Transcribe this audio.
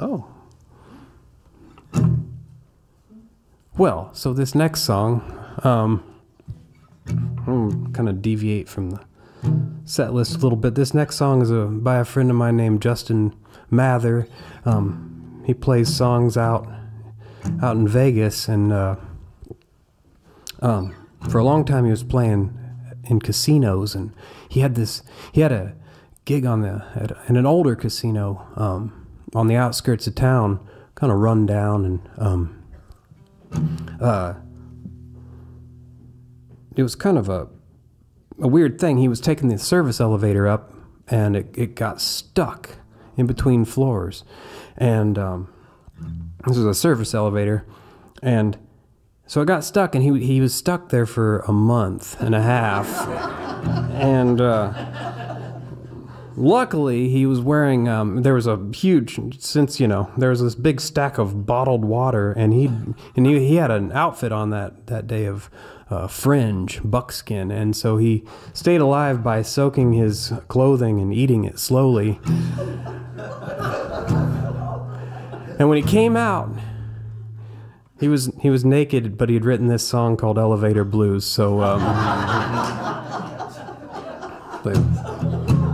Oh. Well, so this next song, I'm kind of deviate from the set list a little bit. This next song is by a friend of mine named Justin Mather. He plays songs out in Vegas, and for a long time he was playing in casinos, and he had a gig in an older casino on the outskirts of town, kind of run down, and it was kind of a weird thing. He was taking the service elevator up, and it got stuck in between floors. And this was a service elevator, and so it got stuck, and he was stuck there for a month and a half. And luckily, he was wearing, there was a huge, there was this big stack of bottled water, and he had an outfit on that day of fringe, buckskin, and so he stayed alive by soaking his clothing and eating it slowly. And when he came out, he was naked, but he had written this song called Elevator Blues, so...